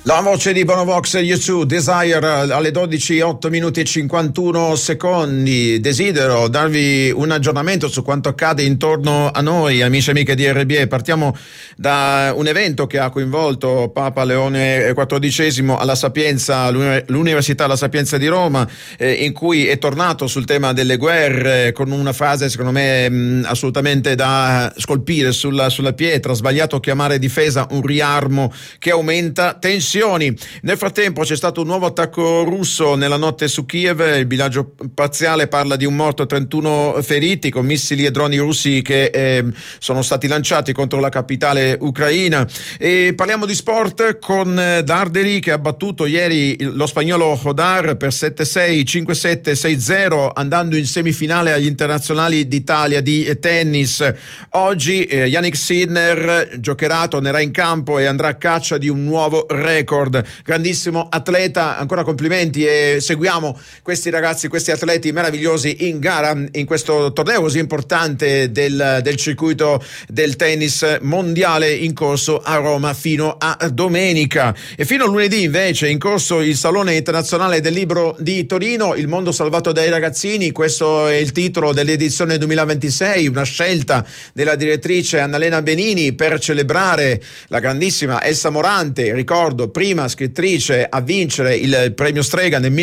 La voce di Bonovox U2 Desire alle 12, 8 minuti e 51 secondi. Desidero darvi un aggiornamento su quanto accade intorno a noi, amici e amiche di RBE. Partiamo da un evento che ha coinvolto Papa Leone XIV alla Sapienza, l'Università La Sapienza di Roma, in cui è tornato sul tema delle guerre con una frase secondo me assolutamente da scolpire sulla pietra: sbagliato chiamare difesa un riarmo che aumenta tensioni. Nel frattempo c'è stato un nuovo attacco russo nella notte su Kiev. Il bilancio parziale parla di un morto e 31 feriti con missili e droni russi che sono stati lanciati contro la capitale ucraina. E parliamo di sport con Darderi, che ha battuto ieri lo spagnolo Hodar per 7-6, 5-7, 6-0, andando in semifinale agli internazionali d'Italia di tennis. Oggi Jannik Sinner giocherà, tornerà in campo e andrà a caccia di un nuovo record. Grandissimo atleta, ancora complimenti, e seguiamo questi ragazzi, questi atleti meravigliosi in gara in questo torneo così importante del circuito del tennis mondiale in corso a Roma fino a domenica. E fino a lunedì invece è in corso il Salone Internazionale del Libro di Torino, Il mondo salvato dai ragazzini. Questo è il titolo dell'edizione 2026, una scelta della direttrice Annalena Benini per celebrare la grandissima Elsa Morante, ricordo prima scrittrice a vincere il premio Strega nel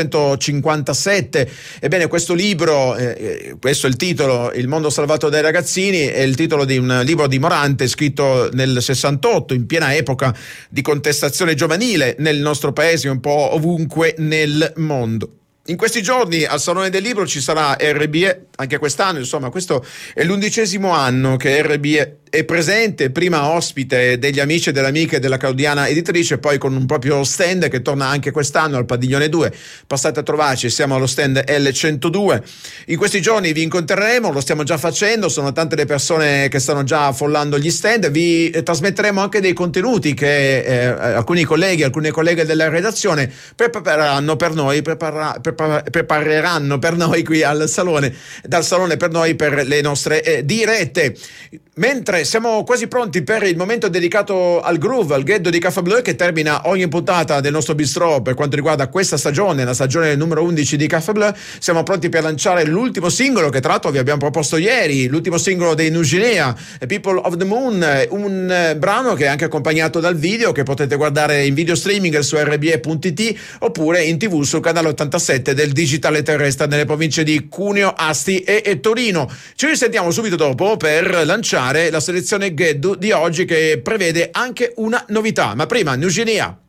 1957. Ebbene, questo libro, questo è il titolo, Il mondo salvato dai ragazzini, è il titolo di un libro di Morante scritto nel 68, in piena epoca di contestazione giovanile nel nostro paese, un po' ovunque nel mondo. In questi giorni al Salone del Libro ci sarà RBE, anche quest'anno, insomma, questo è l'11° anno che RBE è presente, prima ospite degli amici e delle amiche della Claudiana Editrice, poi con un proprio stand che torna anche quest'anno al Padiglione 2. Passate a trovarci, siamo allo stand L102. In questi giorni vi incontreremo, lo stiamo già facendo, sono tante le persone che stanno già affollando gli stand. Vi trasmetteremo anche dei contenuti che alcune colleghe della redazione prepareranno per noi qui al Salone, dal Salone per noi, per le nostre dirette. Mentre siamo quasi pronti per il momento dedicato al groove, al ghetto di Café Bleu, che termina ogni puntata del nostro bistrò per quanto riguarda questa stagione, la stagione numero 11 di Café Bleu. Siamo pronti per lanciare l'ultimo singolo che tra l'altro vi abbiamo proposto ieri, l'ultimo singolo dei Nuginea, People of the Moon, un brano che è anche accompagnato dal video che potete guardare in video streaming su rbe.it oppure in TV sul canale 87 del digitale terrestre nelle province di Cuneo, Asti e Torino. Ci risentiamo subito dopo per lanciare la selezione Geddu di oggi, che prevede anche una novità, ma prima Nuginea.